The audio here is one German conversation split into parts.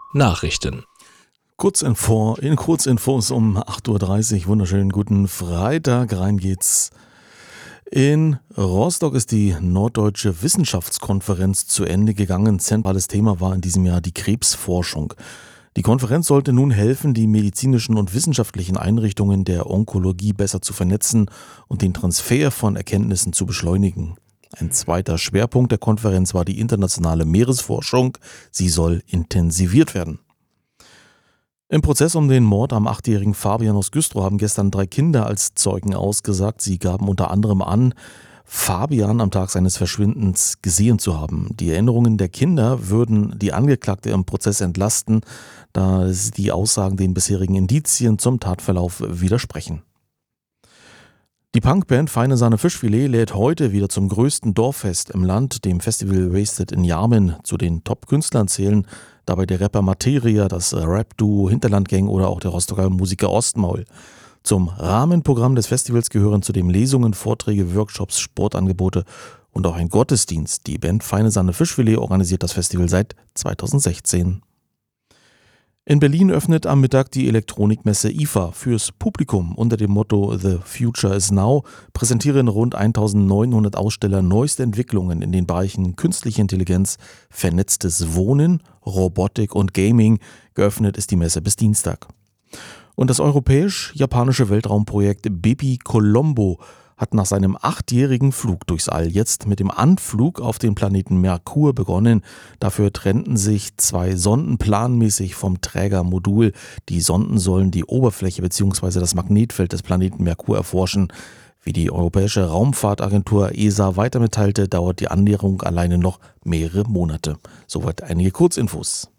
Nachrichten. In Kurzinfos um 8:30 Uhr. Wunderschönen guten Freitag. Rein geht's. In Rostock ist die Norddeutsche Wissenschaftskonferenz zu Ende gegangen. Zentrales Thema war in diesem Jahr die Krebsforschung. Die Konferenz sollte nun helfen, die medizinischen und wissenschaftlichen Einrichtungen der Onkologie besser zu vernetzen und den Transfer von Erkenntnissen zu beschleunigen. Ein zweiter Schwerpunkt der Konferenz war die internationale Meeresforschung. Sie soll intensiviert werden. Im Prozess um den Mord am 8-jährigen Fabian aus Güstrow haben gestern 3 Kinder als Zeugen ausgesagt. Sie gaben unter anderem an, Fabian am Tag seines Verschwindens gesehen zu haben. Die Erinnerungen der Kinder würden die Angeklagte im Prozess entlasten, da die Aussagen den bisherigen Indizien zum Tatverlauf widersprechen. Die Punkband Feine Sahne Fischfilet lädt heute wieder zum größten Dorffest im Land, dem Festival Wasted in Jarmen. Zu den Top-Künstlern zählen dabei der Rapper Materia, das Rap-Duo Hinterlandgang oder auch der Rostocker Musiker Ostmaul. Zum Rahmenprogramm des Festivals gehören zudem Lesungen, Vorträge, Workshops, Sportangebote und auch ein Gottesdienst. Die Band Feine Sahne Fischfilet organisiert das Festival seit 2016. In Berlin öffnet am Mittag die Elektronikmesse IFA fürs Publikum. Unter dem Motto The Future is Now präsentieren rund 1900 Aussteller neueste Entwicklungen in den Bereichen künstliche Intelligenz, vernetztes Wohnen, Robotik und Gaming. Geöffnet ist die Messe bis Dienstag. Und das europäisch-japanische Weltraumprojekt Bepi Colombo hat nach seinem 8-jährigen Flug durchs All jetzt mit dem Anflug auf den Planeten Merkur begonnen. Dafür trennten sich 2 Sonden planmäßig vom Trägermodul. Die Sonden sollen die Oberfläche bzw. das Magnetfeld des Planeten Merkur erforschen. Wie die Europäische Raumfahrtagentur ESA weiter mitteilte, dauert die Annäherung alleine noch mehrere Monate. Soweit einige Kurzinfos.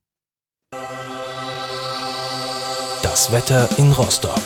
Das Wetter in Rostock.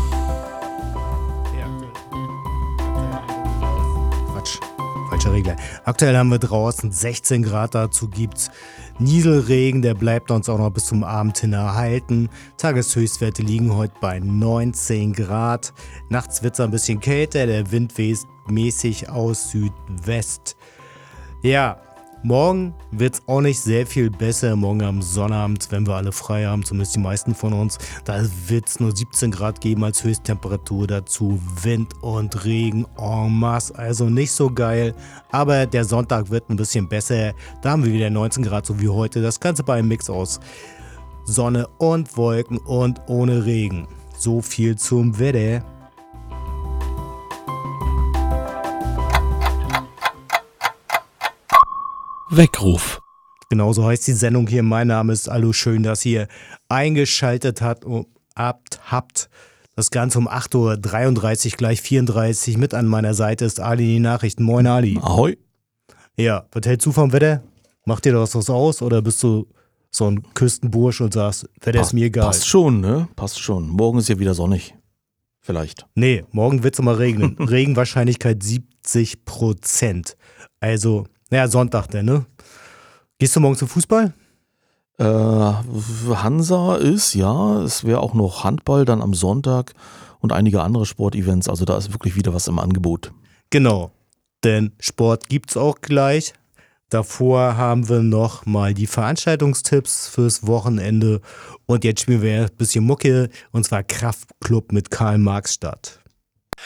Falscher Regler. Aktuell haben wir draußen 16 Grad, dazu gibt's Nieselregen, der bleibt uns auch noch bis zum Abend hin erhalten. Tageshöchstwerte liegen heute bei 19 Grad. Nachts wird's ein bisschen kälter, der Wind weht mäßig aus Südwest. Ja, morgen wird's auch nicht sehr viel besser. Morgen am Sonnabend, wenn wir alle frei haben, zumindest die meisten von uns, da wird's nur 17 Grad geben als Höchsttemperatur. Dazu Wind und Regen en masse, also nicht so geil. Aber der Sonntag wird ein bisschen besser. Da haben wir wieder 19 Grad, so wie heute. Das Ganze bei einem Mix aus Sonne und Wolken und ohne Regen. So viel zum Wetter. Weckruf. Genauso heißt die Sendung hier. Mein Name ist Alu. Schön, dass ihr eingeschaltet habt. Das Ganze um 8:33 Uhr, gleich 34. Mit an meiner Seite ist Ali, die Nachrichten. Moin Ali. Ahoi. Ja, was hältst du vom Wetter? Macht dir das was aus oder bist du so ein Küstenbursch und sagst, Wetter ist mir egal? Passt schon, ne? Passt schon. Morgen ist ja wieder sonnig. Vielleicht. Nee, morgen wird es mal regnen. Regenwahrscheinlichkeit 70%. Also, naja, Sonntag denn, ne? Gehst du morgen zum Fußball? Hansa ist, ja, es wäre auch noch Handball dann am Sonntag und einige andere Sportevents. Also da ist wirklich wieder was im Angebot. Genau, denn Sport gibt's auch gleich. Davor haben wir noch mal die Veranstaltungstipps fürs Wochenende. Und jetzt spielen wir ein bisschen Mucke, und zwar Kraftklub mit Karl Marx Stadt.